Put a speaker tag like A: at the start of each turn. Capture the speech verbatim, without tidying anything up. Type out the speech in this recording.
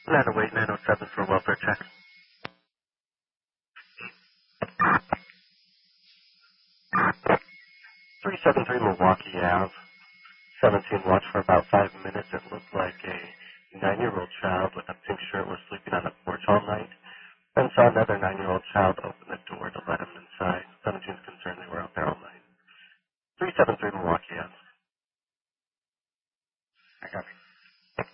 A: nine oh eight, nine oh seven for a welfare check. three seventy-three Milwaukee Ave. seventeen watch for about five minutes. It looked like a nine-year-old child with a pink shirt was sleeping on the porch all night. Then saw another nine-year-old child open the door to let him